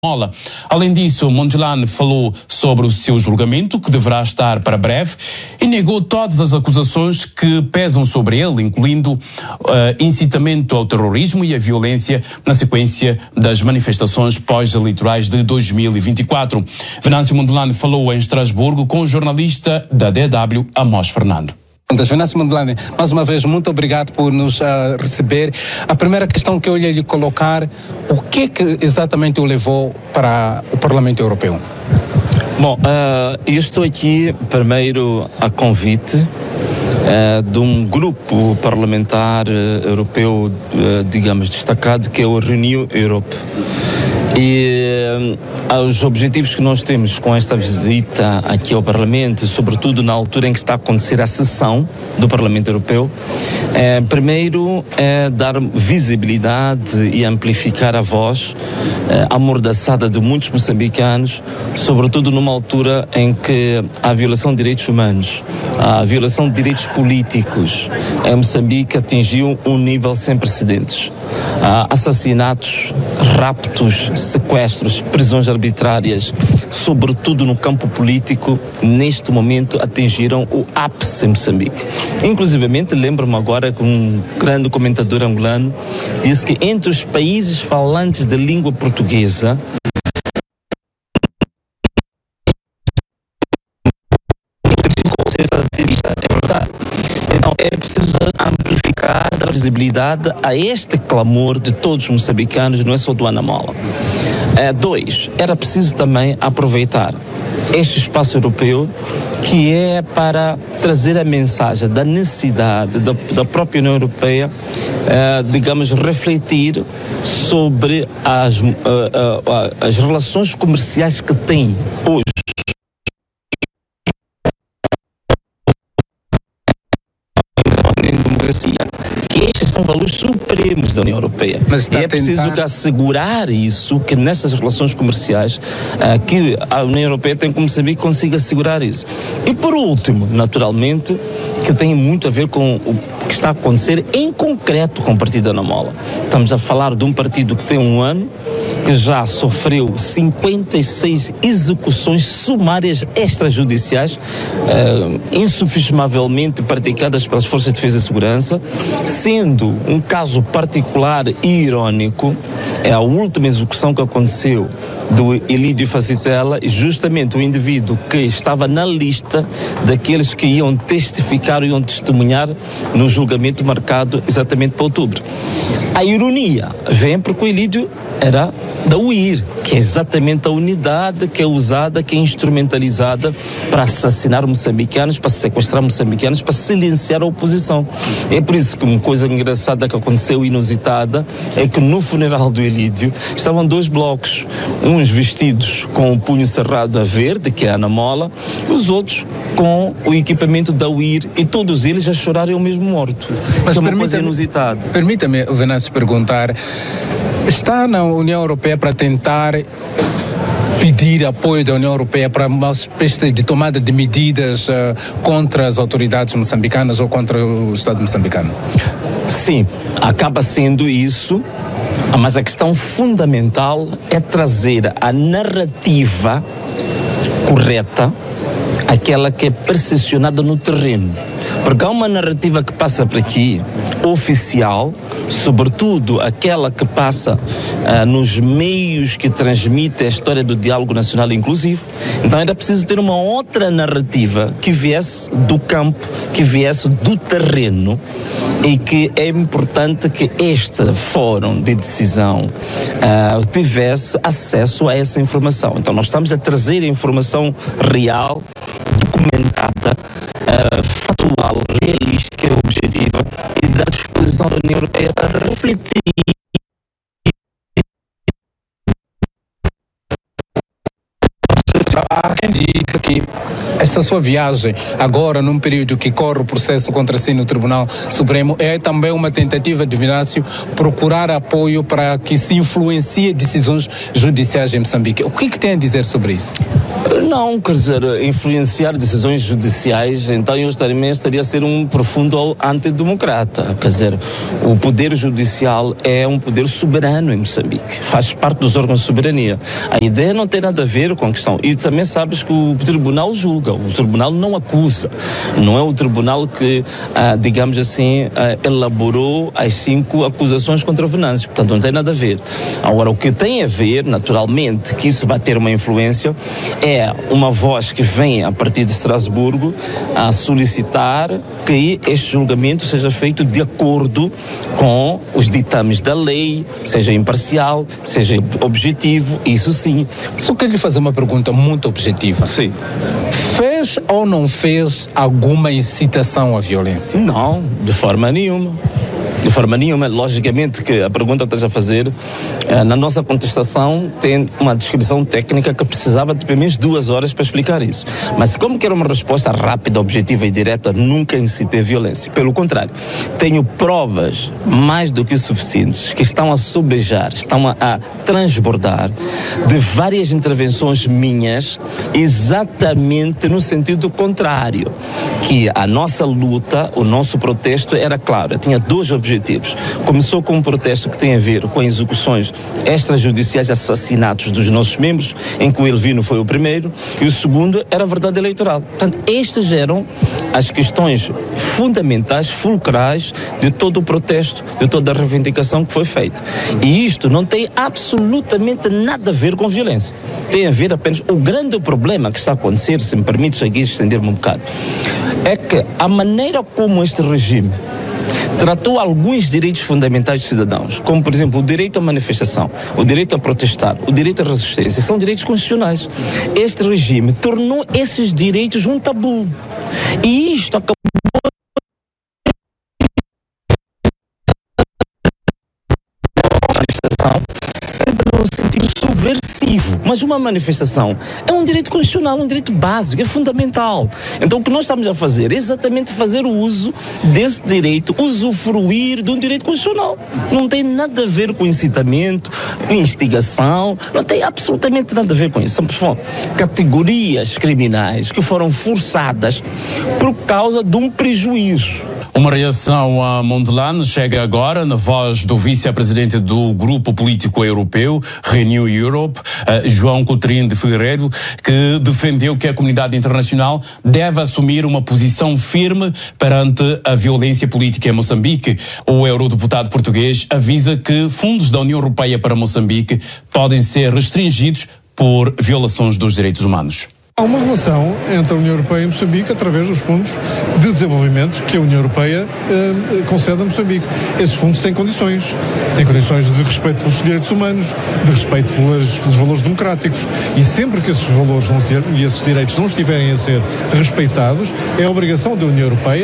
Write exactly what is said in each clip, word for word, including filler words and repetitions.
Angola. Além disso, Mondlane falou sobre o seu julgamento, que deverá estar para breve, e negou todas as acusações que pesam sobre ele, incluindo uh, incitamento ao terrorismo e a violência na sequência das manifestações pós-eleitorais de dois mil e vinte e quatro. Venâncio Mondlane falou em Estrasburgo com o jornalista da D W, Amós Fernando. Venâncio Mondlane, mais uma vez, muito obrigado por nos uh, receber. A primeira questão que eu ia lhe colocar, o que, que exatamente o levou para o Parlamento Europeu? Bom, uh, eu estou aqui primeiro a convite uh, de um grupo parlamentar uh, europeu, uh, digamos, destacado, que é o Renew Europe. E uh, os objetivos que nós temos com esta visita aqui ao Parlamento, sobretudo na altura em que está a acontecer a sessão do Parlamento Europeu, é, primeiro é dar visibilidade e amplificar a voz é, amordaçada de muitos moçambicanos, sobretudo numa altura em que a violação de direitos humanos, a violação de direitos políticos em Moçambique atingiu um nível sem precedentes. Ah, assassinatos, raptos, sequestros, prisões arbitrárias, sobretudo no campo político, neste momento atingiram o ápice em Moçambique. Inclusivamente, lembro-me agora que um grande comentador angolano disse que entre os países falantes de língua portuguesa, é verdade. Então é preciso amplificar, dar visibilidade a este clamor de todos os moçambicanos, não é só do Anamola. É, dois, era preciso também aproveitar este espaço europeu, que é para trazer a mensagem da necessidade da, da própria União Europeia, eh, digamos, refletir sobre as, uh, uh, uh, as relações comerciais que tem hoje em democracia, que estes são valores supremos da União Europeia. Mas e é preciso tentar... assegurar isso, que nessas relações comerciais uh, que a União Europeia tem como saber que consiga assegurar isso. E por último, naturalmente, que tem muito a ver com o que está a acontecer em concreto com o Partido Anamola. Estamos a falar de um partido que tem um ano, que já sofreu cinquenta e seis execuções sumárias extrajudiciais, uh, insufismavelmente praticadas pelas Forças de Defesa e Segurança, sendo um caso particular e irónico, é a última execução que aconteceu do Elídio Facitella, justamente o indivíduo que estava na lista daqueles que iam testificar, iam testemunhar no julgamento marcado exatamente para outubro. A ironia vem porque o Elídio era da U I R, que é exatamente a unidade que é usada, que é instrumentalizada para assassinar moçambicanos, para sequestrar moçambicanos, para silenciar a oposição. É por isso que uma coisa engraçada que aconteceu, inusitada, é que no funeral do Elídio estavam dois blocos, uns vestidos com o punho cerrado a verde, que é a Anamola, e os outros com o equipamento da U I R, e todos eles já choraram o mesmo morto. Mas é uma coisa inusitada. Permita-me, Venâncio, perguntar, está na União Europeia para tentar pedir apoio da União Europeia para uma espécie de tomada de medidas uh, contra as autoridades moçambicanas ou contra o Estado moçambicano? Sim, acaba sendo isso, mas a questão fundamental é trazer a narrativa correta, aquela que é percepcionada no terreno. Porque há uma narrativa que passa por aqui, oficial, sobretudo aquela que passa uh, nos meios que transmitem a história do diálogo nacional inclusivo. Então era preciso ter uma outra narrativa que viesse do campo, que viesse do terreno, e que é importante que este fórum de decisão uh, tivesse acesso a essa informação. Então nós estamos a trazer a informação real, documentada, uh, factual, realística, objetiva, e da disposição da União Europeia para refletir. Há quem diga que essa sua viagem, agora num período que corre o processo contra si no Tribunal Supremo, é também uma tentativa de Venâncio procurar apoio para que se influencie decisões judiciais em Moçambique. O que é que tem a dizer sobre isso? Não, quer dizer, influenciar decisões judiciais, então eu também estaria a ser um profundo antidemocrata. Quer dizer, o poder judicial é um poder soberano em Moçambique, faz parte dos órgãos de soberania. A ideia não tem nada a ver com a questão. E também sabes que o tribunal julga, o tribunal não acusa. Não é o tribunal que, ah, digamos assim, ah, elaborou as cinco acusações contra Venâncio. Portanto, não tem nada a ver. Agora, o que tem a ver, naturalmente, que isso vai ter uma influência, é uma voz que vem a partir de Estrasburgo a solicitar que este julgamento seja feito de acordo com os ditames da lei, seja imparcial, seja objetivo, isso sim. Só quero lhe fazer uma pergunta muito objetiva. Sim. Fez ou não fez alguma incitação à violência? Não, de forma nenhuma. De forma nenhuma. Logicamente que a pergunta que estás a fazer, eh, na nossa contestação tem uma descrição técnica que precisava de pelo menos duas horas para explicar isso. Mas como quero uma resposta rápida, objetiva e direta, nunca incitei violência. Pelo contrário, tenho provas mais do que suficientes que estão a sobejar, estão a, a transbordar de várias intervenções minhas exatamente no sentido contrário. Que a nossa luta, o nosso protesto era claro, tinha dois objetivos. Começou com um protesto que tem a ver com execuções extrajudiciais, assassinatos dos nossos membros, em que o Elvino foi o primeiro, e o segundo era a verdade eleitoral. Portanto, estas eram as questões fundamentais, fulcrais de todo o protesto, de toda a reivindicação que foi feita. E isto não tem absolutamente nada a ver com violência. Tem a ver apenas... O grande problema que está a acontecer, se me permites aqui estender-me um bocado, é que a maneira como este regime tratou alguns direitos fundamentais dos cidadãos, como, por exemplo, o direito à manifestação, o direito a protestar, o direito à resistência, são direitos constitucionais. Este regime tornou esses direitos um tabu. E isto acabou sempre num sentido subversivo. Mas uma manifestação é um direito constitucional, um direito básico, é fundamental. Então o que nós estamos a fazer é exatamente fazer o uso desse direito, usufruir de um direito constitucional. Não tem nada a ver com incitamento, instigação, não tem absolutamente nada a ver com isso. São categorias criminais que foram forçadas por causa de um prejuízo. Uma reação a Mondlane chega agora na voz do vice-presidente do grupo político europeu, Renew Europe, uh, João Coutinho de Figueiredo, que defendeu que a comunidade internacional deve assumir uma posição firme perante a violência política em Moçambique. O eurodeputado português avisa que fundos da União Europeia para Moçambique podem ser restringidos por violações dos direitos humanos. Há uma relação entre a União Europeia e Moçambique através dos fundos de desenvolvimento que a União Europeia eh, concede a Moçambique. Esses fundos têm condições. Têm condições de respeito pelos direitos humanos, de respeito pelos, pelos valores democráticos. E sempre que esses valores não ter, e esses direitos não estiverem a ser respeitados, é a obrigação da União Europeia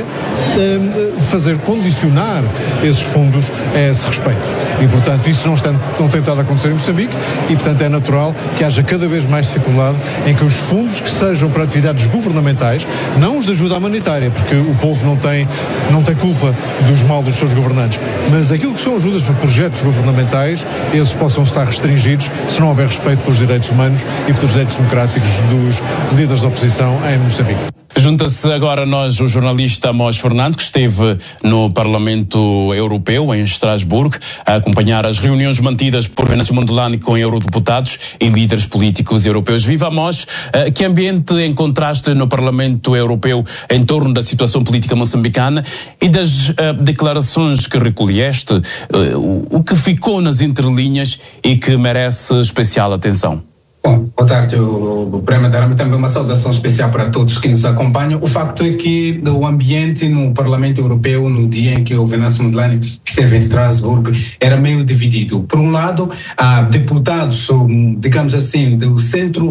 eh, fazer condicionar esses fundos a esse respeito. E, portanto, isso não, está, não tem estado a acontecer em Moçambique e, portanto, é natural que haja cada vez mais dificuldade em que os fundos que sejam para atividades governamentais, não os de ajuda humanitária, porque o povo não tem, não tem culpa dos mal dos seus governantes, mas aquilo que são ajudas para projetos governamentais, esses possam estar restringidos se não houver respeito pelos direitos humanos e pelos direitos democráticos dos líderes da oposição em Moçambique. Junta-se agora a nós o jornalista Mós Fernando, que esteve no Parlamento Europeu, em Estrasburgo, a acompanhar as reuniões mantidas por Venâncio Mondlane com eurodeputados e líderes políticos europeus. Viva Mós! Que ambiente encontraste no Parlamento Europeu em torno da situação política moçambicana e das uh, declarações que recolheste, uh, o, o que ficou nas entrelinhas e que merece especial atenção? Bom, boa tarde, o Prémio Darame, também uma saudação especial para todos que nos acompanham. O facto é que o ambiente no Parlamento Europeu, no dia em que o Venâncio Mondlane esteve em Estrasburgo, era meio dividido. Por um lado, há deputados, digamos assim, do centro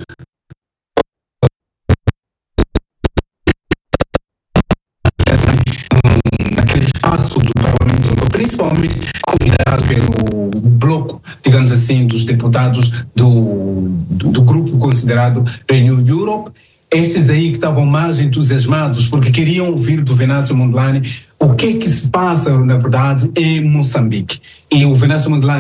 naquele espaço do Parlamento Europeu, principalmente convidado pelo bloco, digamos assim, dos deputados do, do, do grupo considerado Renew Europe. Estes aí que estavam mais entusiasmados porque queriam ouvir do Venâncio Mondlane o que é que se passa, na verdade, em Moçambique. E o Venâncio Mondlane,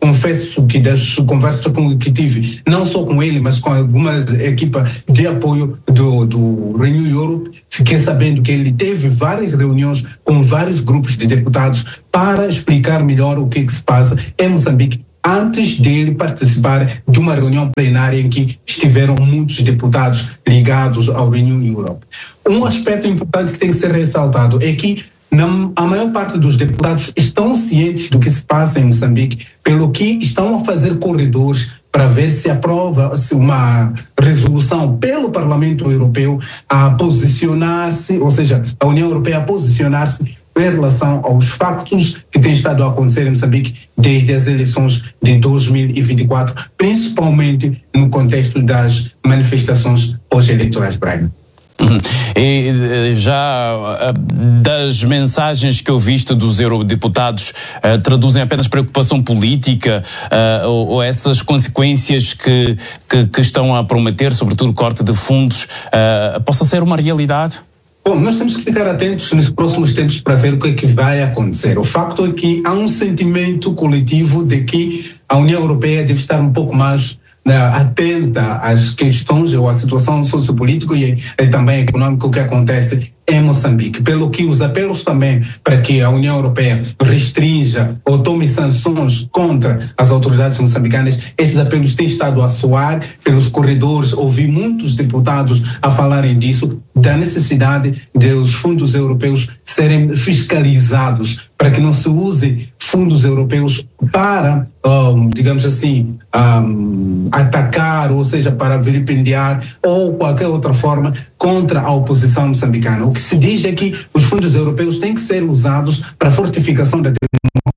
confesso que das conversas com, que tive, não só com ele, mas com alguma equipa de apoio do, do Renew Europe, fiquei sabendo que ele teve várias reuniões com vários grupos de deputados para explicar melhor o que, que se passa em Moçambique, antes dele participar de uma reunião plenária em que estiveram muitos deputados ligados ao Renew Europe. Um aspecto importante que tem que ser ressaltado é que na, a maior parte dos deputados estão cientes do que se passa em Moçambique, pelo que estão a fazer corredores para ver se aprova-se uma resolução pelo Parlamento Europeu a posicionar-se, ou seja, a União Europeia a posicionar-se em relação aos factos que têm estado a acontecer em Moçambique desde as eleições de dois mil e vinte e quatro, principalmente no contexto das manifestações pós-eleitorais, Brian. Uhum. E já das mensagens que eu visto dos eurodeputados uh, traduzem apenas preocupação política uh, ou, ou essas consequências que, que, que estão a prometer, sobretudo corte de fundos, uh, possa ser uma realidade? Bom, nós temos que ficar atentos nos próximos tempos para ver o que é que vai acontecer. O facto é que há um sentimento coletivo de que a União Europeia deve estar um pouco mais atenta às questões ou à situação sociopolítica e, e também econômica que acontece em Moçambique, pelo que os apelos também para que a União Europeia restrinja ou tome sanções contra as autoridades moçambicanas, esses apelos têm estado a soar pelos corredores. Ouvi muitos deputados a falarem disso, da necessidade dos fundos europeus serem fiscalizados para que não se use fundos europeus para, um, digamos assim, um, atacar, ou seja, para vilipendiar ou qualquer outra forma contra a oposição moçambicana. O que se diz é que os fundos europeus têm que ser usados para a fortificação da democracia.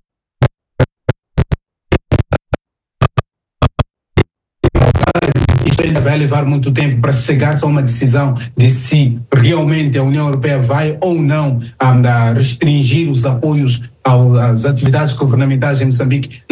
Isto ainda vai levar muito tempo para chegar a uma decisão de se realmente a União Europeia vai ou não um, restringir os apoios às atividades governamentais em Moçambique